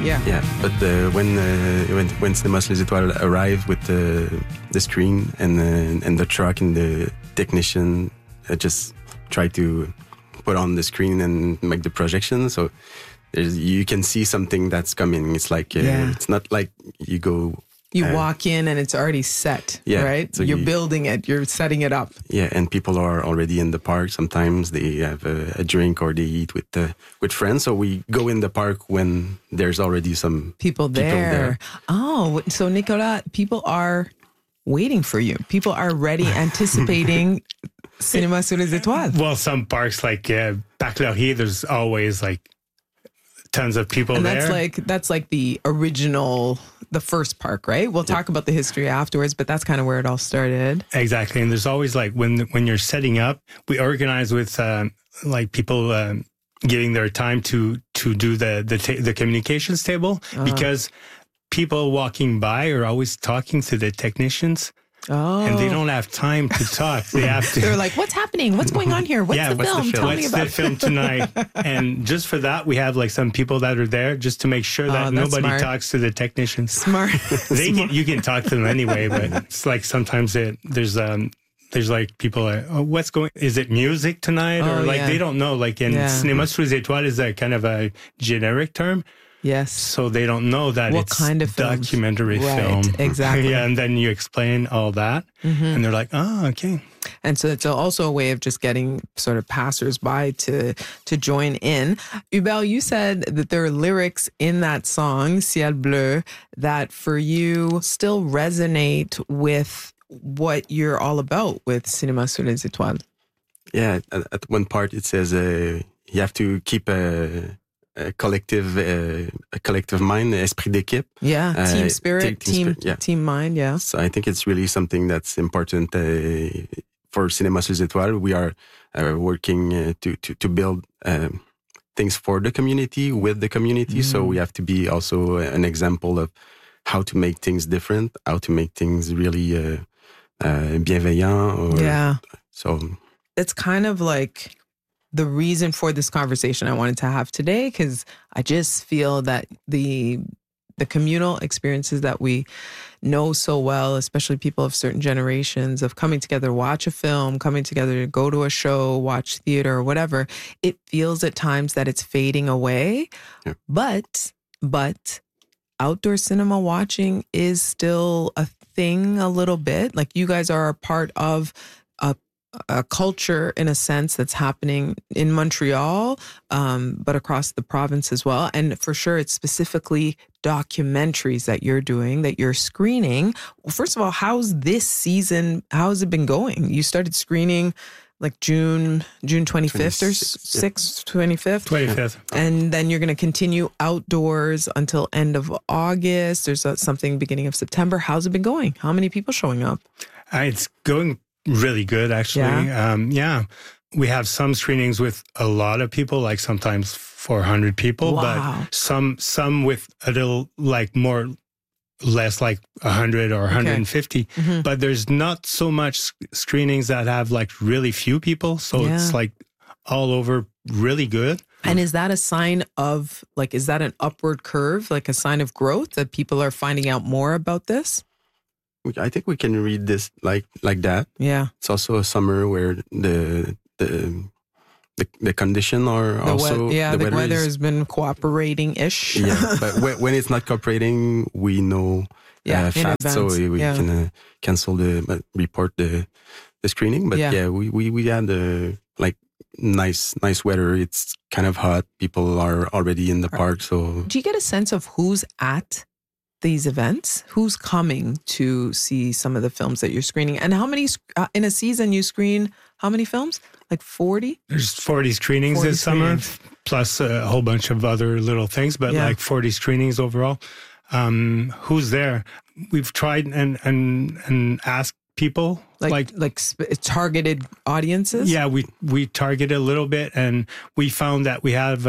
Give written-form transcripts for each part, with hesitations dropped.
Yeah. Yeah, but when Cinémas Les Étoiles arrived with the screen and the truck and the technician, just try to put on the screen and make the projection. So you can see something that's coming. It's like it's not like you go. You walk in and it's already set, right? So you're building it, you're setting it up. Yeah, and people are already in the park. Sometimes they have a drink or they eat with friends. So we go in the park when there's already some people there. Oh, so Nicolas, people are waiting for you. People are ready, anticipating Cinéma Sous les Étoiles. Well, some parks like Parc Laurier, there's always like tons of people and there. That's like the original, the first park, right? We'll talk about the history afterwards, but that's kind of where it all started. Exactly. And there's always like when you're setting up, we organize with like people giving their time to do the communications table because people walking by are always talking to the technicians. Oh. And they don't have time to talk. They have to. They're like, what's happening? What's going on here? What's the film? Tell me about the film tonight? And just for that, we have like some people that are there just to make sure that nobody talks to the technicians. Smart. You can talk to them anyway, but it's like sometimes there's like people like, what's going, is it music tonight? Or like, they don't know. Like in Cinéma Sous les Étoiles is a kind of a generic term. Yes. So they don't know that what it's kind of documentary film. film. Exactly. Yeah, and then you explain all that, and they're like, oh, okay. And so it's also a way of just getting sort of passersby to join in. Hubert, you said that there are lyrics in that song, Ciel Bleu, that for you still resonate with what you're all about with Cinéma Sous les Étoiles. Yeah, at one part it says you have to keep a collective mind, esprit d'équipe. Yeah, team spirit, team mind, yeah. So I think it's really something that's important for Cinéma Sous les Étoiles. We are working to build things for the community, with the community. So we have to be also an example of how to make things different, how to make things really bienveillant. So it's kind of like the reason for this conversation I wanted to have today, because I just feel that the communal experiences that we know so well, especially people of certain generations, of coming together, watch a film, coming together, go to a show, watch theater or whatever, it feels at times that it's fading away. Yeah. But outdoor cinema watching is still a thing a little bit. Like you guys are a part of a culture in a sense that's happening in Montreal, but across the province as well. And for sure, it's specifically documentaries that you're doing, that you're screening. Well, first of all, how's this season, how's it been going? You started screening like June 25th or 6th, 25th? 25th. And then you're going to continue outdoors until end of August. There's something beginning of September. How's it been going? How many people showing up? It's going really good, actually. Yeah. We have some screenings with a lot of people, like sometimes 400 people, but some with a little like less like 100 or 150. But there's not so much screenings that have like really few people. So it's like all over really good. And is that a sign of like, is that an upward curve, like a sign of growth that people are finding out more about this? I think we can read this like that. Yeah. It's also a summer where the condition are the weather has been cooperating-ish. Yeah, but when it's not cooperating, we know fast, so we can cancel report the screening. But we had like nice weather. It's kind of hot. People are already in the park. So do you get a sense of who's at these events? Who's coming to see some of the films that you're screening? And how many, in a season you screen, how many films? Like 40? There's 40 screenings this summer, plus a whole bunch of other little things, but like 40 screenings overall. Who's there? We've tried and asked people. Like targeted audiences? Yeah, we target a little bit, and we found that we have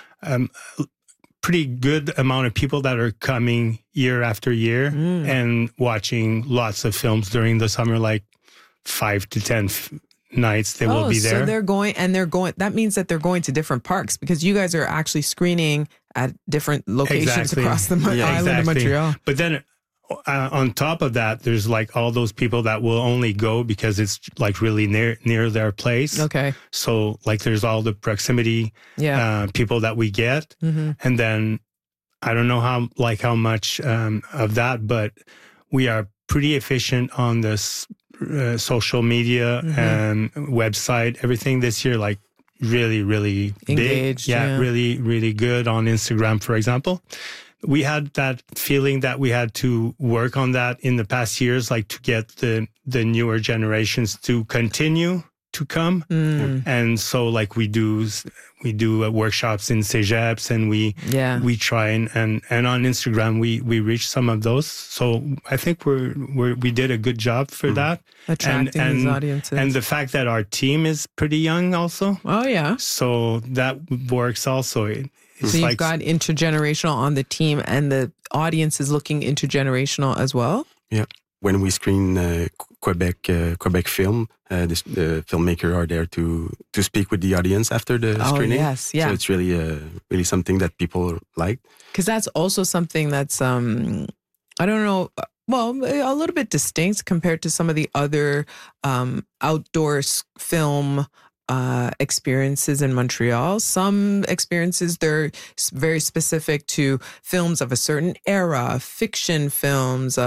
pretty good amount of people that are coming year after year and watching lots of films during the summer, like 5 to 10 nights they will be there. So they're going. That means that they're going to different parks because you guys are actually screening at different locations across the island of Montreal. But then on top of that, there's like all those people that will only go because it's like really near their place. Okay. So like there's all the proximity people that we get. Mm-hmm. And then I don't know how much of that, but we are pretty efficient on this social media and website, everything this year, like really, really engaged, big. Yeah, really, really good on Instagram, for example. We had that feeling that we had to work on that in the past years, like to get the newer generations to continue to come. And so like we do workshops in Cégeps, and we try and on Instagram we reach some of those. So I think we did a good job for that, attracting these audiences, and the fact that our team is pretty young also. Oh yeah, so that works also. So you've got intergenerational on the team, and the audience is looking intergenerational as well. Yeah. When we screen Quebec film, the filmmaker are there to speak with the audience after the screening. Yes, yeah. So it's really something that people like. Because that's also something that's I don't know. Well, a little bit distinct compared to some of the other outdoor film experiences in Montreal. Some experiences, they're very specific to films of a certain era, fiction films.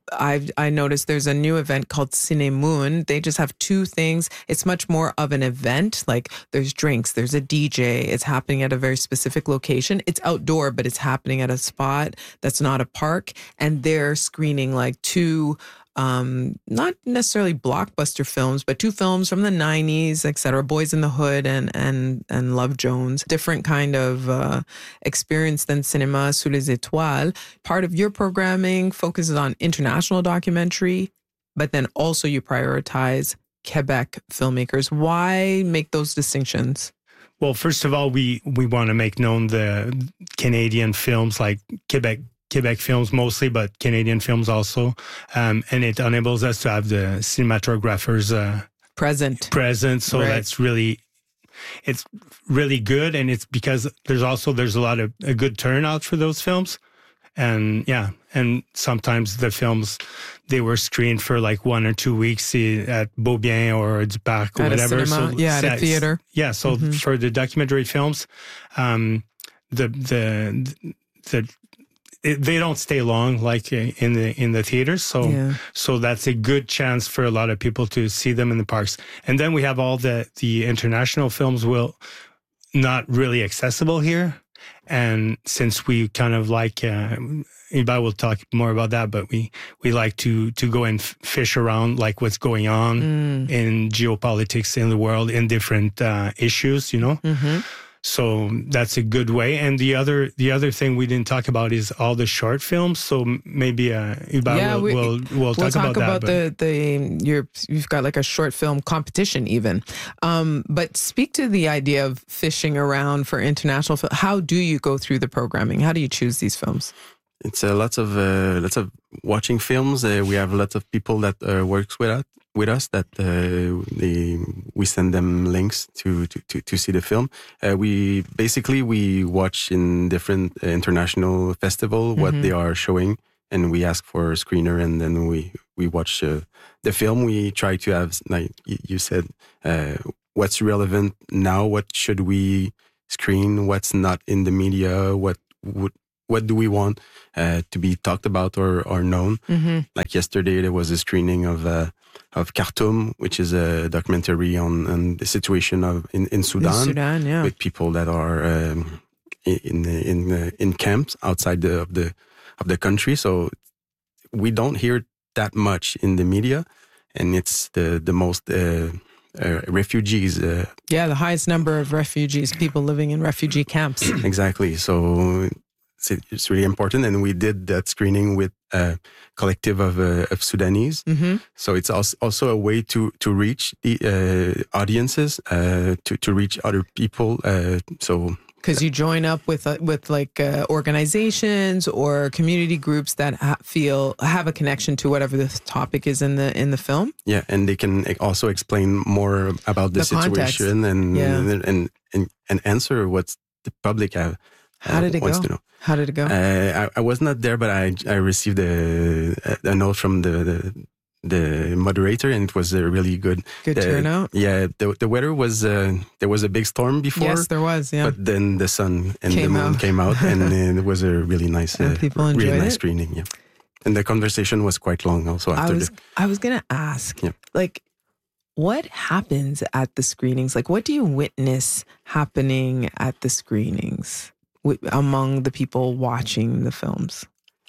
I noticed there's a new event called Cinemoon. They just have two things. It's much more of an event. Like there's drinks, there's a DJ. It's happening at a very specific location. It's outdoor, but it's happening at a spot that's not a park. And they're screening like two not necessarily blockbuster films, but two films from the 90s, etc. Boys in the Hood and Love Jones. Different kind of experience than Cinéma Sous les Étoiles. Part of your programming focuses on international documentary, but then also you prioritize Quebec filmmakers. Why make those distinctions? Well, first of all, we want to make known the Canadian films, like Quebec films mostly, but Canadian films also. And it enables us to have the cinematographers present. So that's it's really good. And it's because there's a lot of a good turnout for those films. And and sometimes the films, they were screened for like 1 or 2 weeks at Beaubien or Du Parc or at whatever. A cinema, at a theater. Yeah. So for the documentary films, they don't stay long like in the theaters, so that's a good chance for a lot of people to see them in the parks. And then we have all the international films will not really accessible here, and since we kind of like Iba will talk more about that, but we like to go and fish around like what's going on in geopolitics in the world in different issues, you know. So that's a good way. And the other thing we didn't talk about is all the short films. So maybe Iba we'll talk about that. You've got like a short film competition even. But speak to the idea of fishing around for international film. How do you go through the programming? How do you choose these films? It's lots of watching films. We have lots of people that works with us that we send them links to see the film. We watch in different international festival what they are showing, and we ask for a screener, and then we watch the film. We try to have, like you said, what's relevant now, what should we screen, what's not in the media, what do we want to be talked about or known. Like yesterday there was a screening of Khartoum, which is a documentary on the situation in Sudan, with people that are in camps outside of the country. So we don't hear that much in the media, and it's the most refugees. The highest number of refugees, people living in refugee camps. Exactly. So it's really important, and we did that screening with a collective of Sudanese. So it's also a way to reach the audiences, to reach other people. So Because you join up with like organizations or community groups that have a connection to whatever the topic is in the film. Yeah, and they can also explain more about the situation and answer what the public wants to know. How did it go? I was not there, but I received a note from the moderator, and it was a really good turnout. Yeah, the weather was there was a big storm before. Yes, there was. Yeah, but then the sun and the moon came out, and it was a really nice, nice screening. Yeah, and the conversation was quite long. Also, after I was gonna ask, like, what happens at the screenings? Like, what do you witness happening at the screenings among the people watching the films?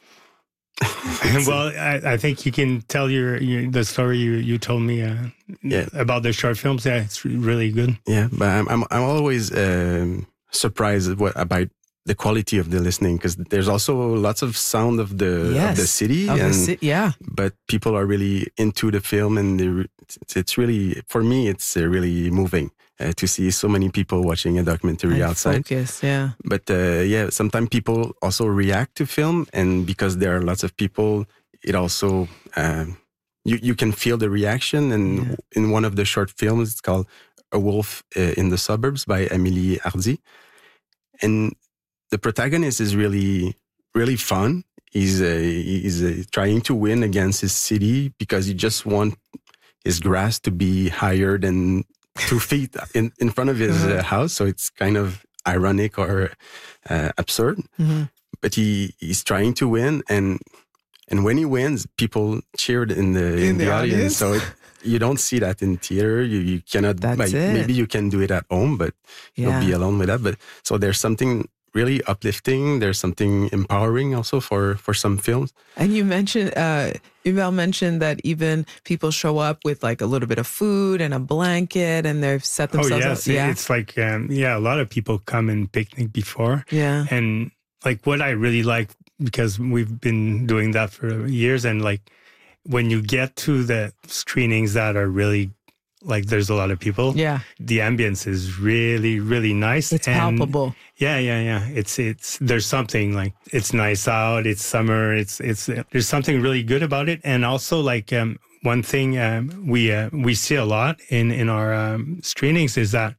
Well, I think you can tell the story you told me about the short films. Yeah, it's really good. Yeah, but I'm always surprised about the quality of the listening, because there's also lots of sound of the city, but people are really into the film, and it's really, for me, it's really moving to see so many people watching a documentary outside. Focus, But sometimes people also react to film, and because there are lots of people, it also you can feel the reaction. And in one of the short films, it's called A Wolf in the Suburbs by Amélie Hardy, and the protagonist is really, really fun. He's trying to win against his city because he just wants his grass to be higher than 2 feet in front of his house. So it's kind of ironic or absurd. Mm-hmm. But he's trying to win, and when he wins, people cheered in the audience. So you don't see that in theater. You cannot. Maybe you can do it at home, but you'll be alone with that. But so there's something really uplifting. There's something empowering also for some films. And you mentioned, Hubert mentioned that even people show up with like a little bit of food and a blanket, and they've set themselves up. Yeah, it's like, a lot of people come and picnic before. Yeah. And like what I really like, because we've been doing that for years, and like when you get to the screenings that are really, like there's a lot of people. Yeah. The ambience is really, really nice. It's palpable. Yeah. It's there's something like, it's nice out, it's summer, it's there's something really good about it. And also like one thing we see a lot in our screenings is that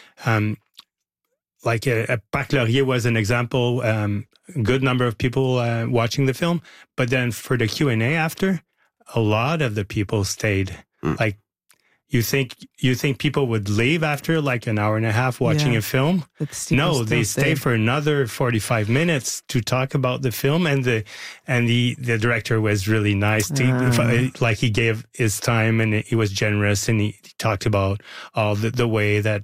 like Parc Laurier was an example, good number of people watching the film, but then for the Q&A after, a lot of the people stayed. Like, you think people would leave after like an hour and a half watching a film? No, they stay for another 45 minutes to talk about the film, and the director was really nice. Like he gave his time, and he was generous, and he talked about all the way that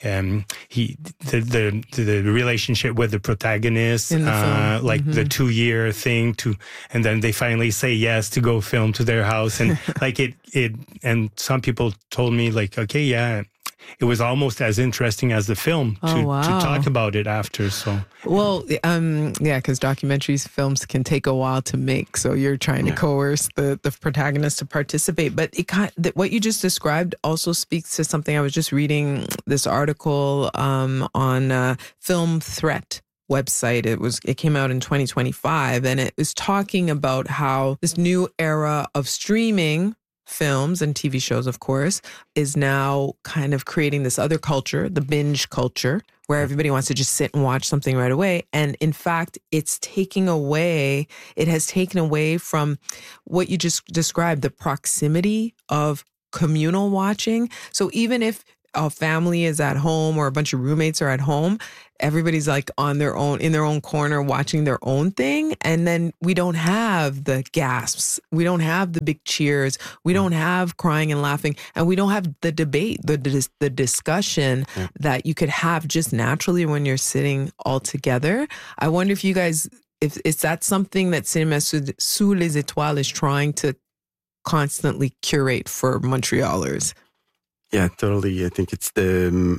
the relationship with the protagonist, like the 2-year thing and then they finally say yes to go film to their house, and like it and some people told me like, okay, it was almost as interesting as the film to talk about it after. So because documentaries films can take a while to make, so you're trying to coerce the protagonist to participate. But what you just described also speaks to something. I was just reading this article on Film Threat website. It came out in 2025, and it was talking about how this new era of streaming films and TV shows, of course, is now kind of creating this other culture, the binge culture, where everybody wants to just sit and watch something right away. And in fact, it has taken away from what you just described, the proximity of communal watching. So even if a family is at home or a bunch of roommates are at home, everybody's like on their own, in their own corner, watching their own thing. And then we don't have the gasps. We don't have the big cheers. We don't have crying and laughing. And we don't have the debate, the discussion that you could have just naturally when you're sitting all together. I wonder if you guys, if that's something that Cinéma Sous les Étoiles is trying to constantly curate for Montrealers. Yeah, totally. I think it's the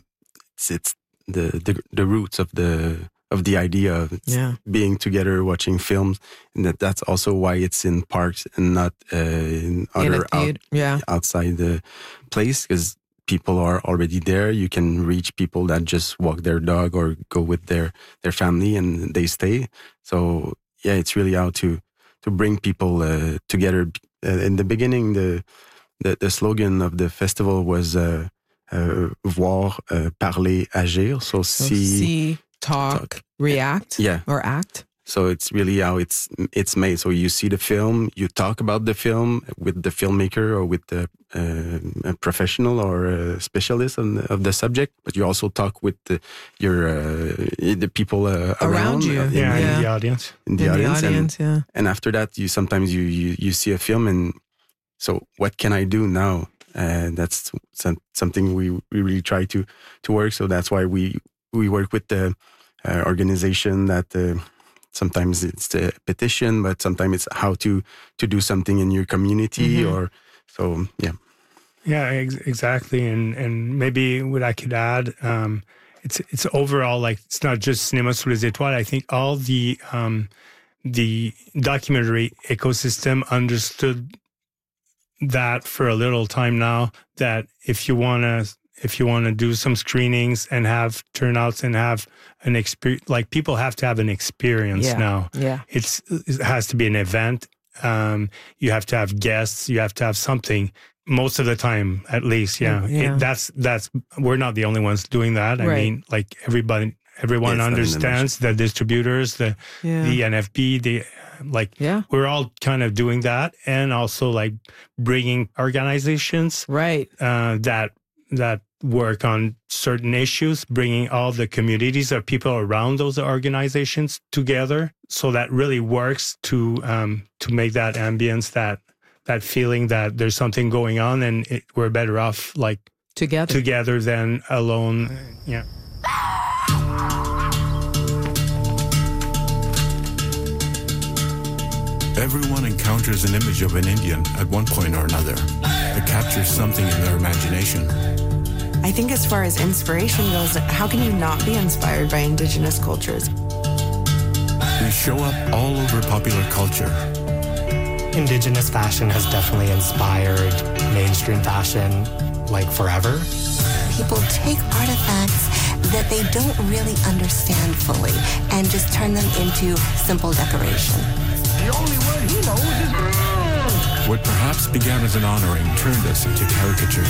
roots of the idea of being together watching films, and that's also why it's in parks and not in outside the place, because people are already there. You can reach people that just walk their dog or go with their family and they stay. So yeah, it's really how to bring people together. In the beginning, the slogan of the festival was voir, parler, agir. So see, talk, react, or act. So it's really how it's made. So you see the film, you talk about the film with the filmmaker or with the a professional or a specialist of the subject, but you also talk with the people around you, in the audience. In the audience, and after that, you sometimes you see a film, and so what can I do now? That's something we really try to work. So that's why we work with the organization that. Sometimes it's a petition, but sometimes it's how to do something in your community or so. Yeah. Yeah, exactly. And maybe what I could add, it's overall, like, it's not just Cinéma sous les étoiles. I think all the documentary ecosystem understood that for a little time now, that if you want to do some screenings and have turnouts and have an experience, like, people have to have an experience now. Yeah. It has to be an event. You have to have guests. You have to have something most of the time, at least. Yeah. That's we're not the only ones doing that. I mean, like, everyone understands, the distributors, the NFB, we're all kind of doing that, and also like bringing organizations that work on certain issues, bringing all the communities or people around those organizations together, so that really works to make that ambience, that feeling that there's something going on, and we're better off like together than alone. Yeah. Everyone encounters an image of an Indian at one point or another that captures something in their imagination. I think as far as inspiration goes, how can you not be inspired by Indigenous cultures? We show up all over popular culture. Indigenous fashion has definitely inspired mainstream fashion, like, forever. People take artifacts that they don't really understand fully and just turn them into simple decoration. The only word he knows is... What perhaps began as an honoring turned us into caricatures.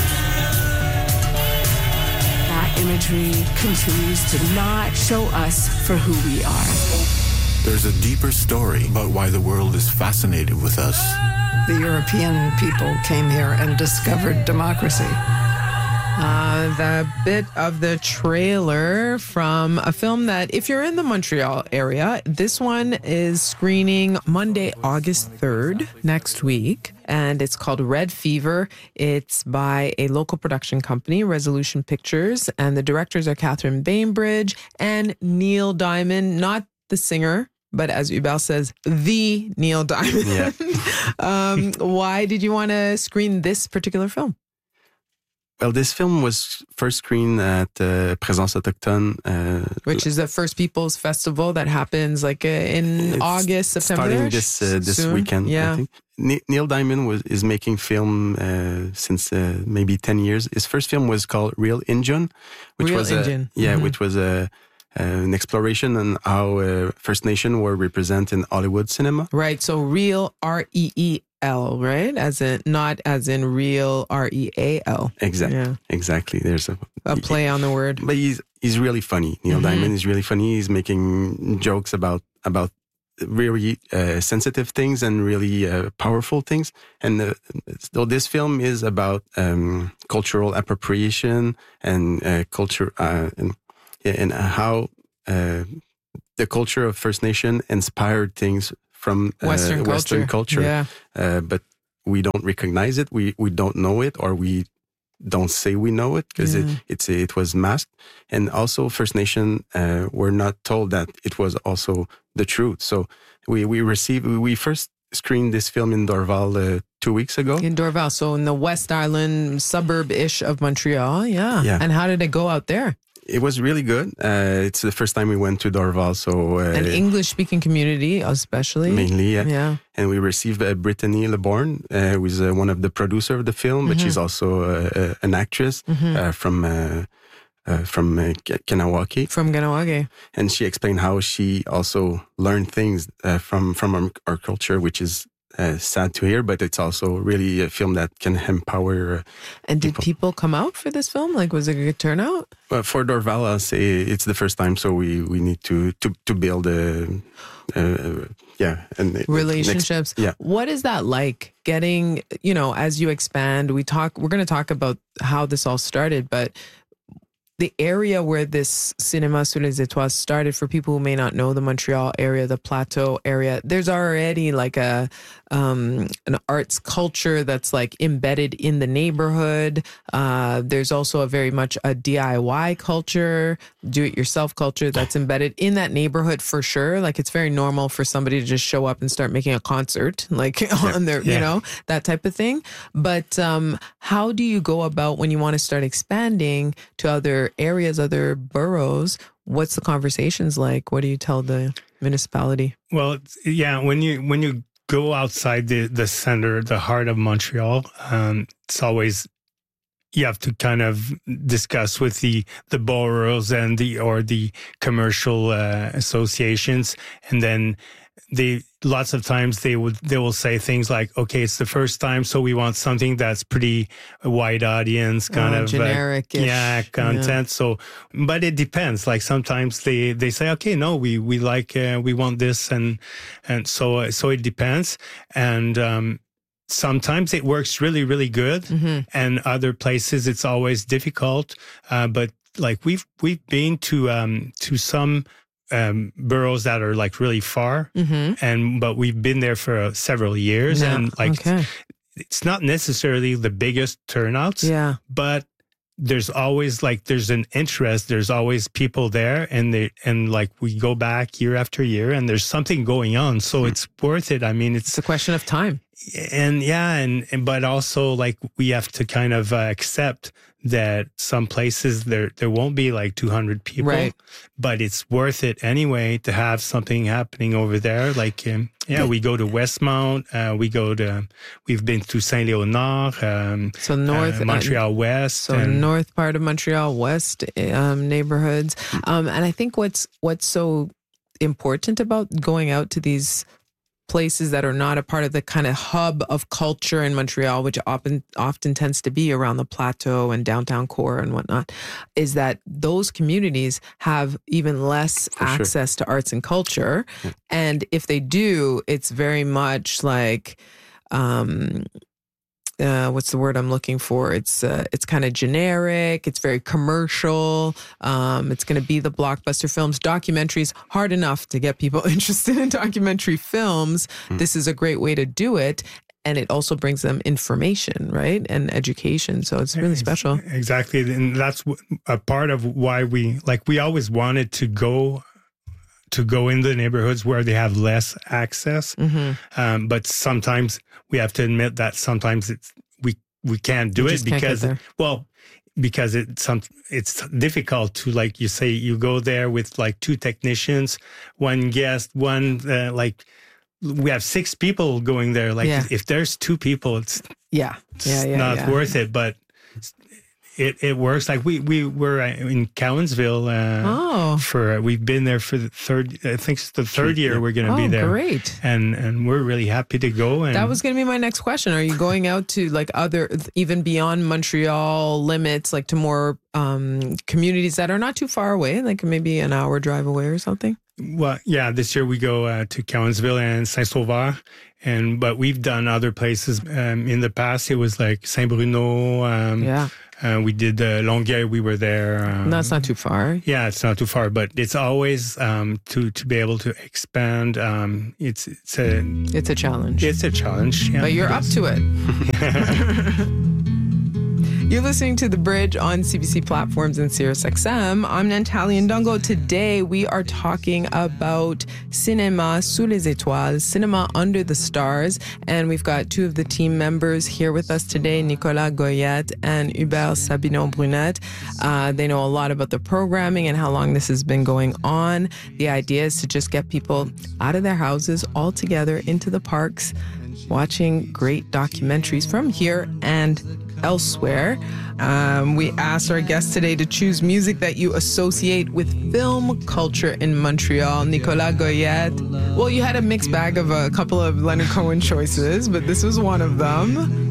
That imagery continues to not show us for who we are. There's a deeper story about why the world is fascinated with us. The European people came here and discovered democracy. The bit of the trailer from a film that, if you're in the Montreal area, this one is screening Monday, August 3rd, next week. And it's called Red Fever. It's by a local production company, Resolution Pictures. And the directors are Catherine Bainbridge and Neil Diamond, not the singer, but as Hubert says, the Neil Diamond. Yeah. Why did you want to screen this particular film? Well, this film was first screened at Présence Autochtone. Which is the First Peoples Festival that happens like in August, September. Starting this weekend, I think. Neil Diamond is making film since maybe 10 years. His first film was called Real Injun, which was an exploration on how First Nation were represented in Hollywood cinema. Right, so Real, R-E-E-L, right? Not as in real, R-E-A-L. Exactly. There's a play on the word. But he's really funny. Neil Diamond is really funny. He's making jokes about really sensitive things and really powerful things. And so this film is about cultural appropriation and culture and how the culture of First Nation inspired things from Western culture. Yeah. But we don't recognize it. We don't know it, or we don't say we know it because it was masked. And also First Nation were not told that it was also the truth. So we first screened this film in Dorval 2 weeks ago. In Dorval, so in the West Island suburb-ish of Montreal. Yeah. And how did it go out there? It was really good. It's the first time we went to Dorval, so an English-speaking community, especially mainly. Yeah. And we received Brittany LeBorn, who is one of the producers of the film, but she's also an actress from Kahnawake. From Kahnawake. And she explained how she also learned things from our culture, which is sad to hear, but it's also really a film that can empower. And did people come out for this film? Like, was it a good turnout? For Dorval, I'll say it's the first time, so we need to build relationships. What is that like? Getting, as you expand, we're going to talk about how this all started, but the area where this Cinéma Sous les Étoiles started, for people who may not know the Montreal area, the Plateau area, there's already like an arts culture that's like embedded in the neighborhood. There's also very much a DIY culture, do-it-yourself culture that's embedded in that neighborhood for sure. Like it's very normal for somebody to just show up and start making a concert, like on their, that type of thing. But how do you go about when you want to start expanding to other areas, other boroughs? What's the conversations like? What do you tell the municipality? Well, when you go outside the center, the heart of Montreal, it's always, you have to kind of discuss with the boroughs and the commercial associations, and then lots of times they will say things like, okay, it's the first time, so we want something that's pretty wide audience, kind of generic-ish. Content. Yeah. So, but it depends. Like sometimes they say, okay, no, we like we want this, and so it depends. And sometimes it works really, really good, and other places it's always difficult. But like we've been to some boroughs that are like really far, but we've been there for several years, and like it's not necessarily the biggest turnouts, but there's always there's an interest, there's always people there, and like we go back year after year, and there's something going on, so it's worth it. I mean, it's a question of time. And but also like we have to kind of accept that some places there won't be like 200 people, right? But it's worth it anyway to have something happening over there. Like we go to Westmount, we've been to Saint Léonard, so north Montreal West, so north part of Montreal West neighborhoods. And I think what's so important about going out to these places that are not a part of the kind of hub of culture in Montreal, which often tends to be around the Plateau and downtown core and whatnot, is that those communities have even less access to arts and culture. Yeah. And if they do, it's very much like, what's the word I'm looking for? It's kind of generic. It's very commercial. It's going to be the blockbuster films, documentaries. Hard enough to get people interested in documentary films. This is a great way to do it. And it also brings them information, right? And education. So it's really special. Exactly. And that's a part of why we always wanted to go in the neighborhoods where they have less access. But sometimes we have to admit that sometimes we can't do it because it's difficult to, like you say, you go there with like 2 technicians, 1 guest, one we have 6 people going there. Like if there's 2 people, it's not worth it. But it works. Like we were in Cowansville we've been there for the third. I think it's the third year we're going to be there. Great! And we're really happy to go. And that was going to be my next question. Are you going out to like other, even beyond Montreal limits, like to more communities that are not too far away, like maybe an hour drive away or something? Well, yeah. This year we go to Cowansville and Saint-Sauveur. But we've done other places in the past. It was like Saint-Bruno. We did Longueuil. We were there. That's not too far. Yeah, it's not too far, but it's always to be able to expand. It's a challenge. It's a challenge. Yeah, but you're up to it. You're listening to The Bridge on CBC platforms and SiriusXM. I'm Natalie Ndongo. Today we are talking about Cinéma sous les étoiles, cinema under the stars. And we've got two of the team members here with us today, Nicolas Goyette and Hubert Sabinon-Brunette. They know a lot about the programming and how long this has been going on. The idea is to just get people out of their houses all together into the parks, watching great documentaries from here and elsewhere. We asked our guests today to choose music that you associate with film culture in Montreal. Nicolas Goyette. Well, you had a mixed bag of a couple of Leonard Cohen choices, but this was one of them.